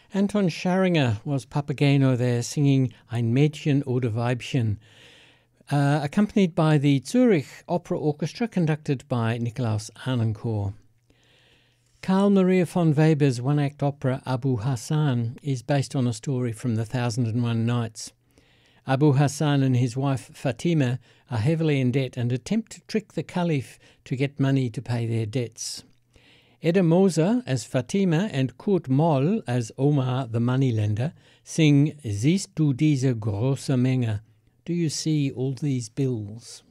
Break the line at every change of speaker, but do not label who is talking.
Anton Scharinger was Papageno there singing Ein Mädchen oder Weibchen, accompanied by the Zurich Opera Orchestra conducted by Nikolaus Arnoncourt. Carl Maria von Weber's one-act opera Abu Hassan is based on a story from The 1001 Nights. Abu Hassan and his wife Fatima are heavily in debt and attempt to trick the Caliph to get money to pay their debts. Edda Moser as Fatima and Kurt Moll as Omar the moneylender sing Siehst du diese große Menge? Do you see all these bills?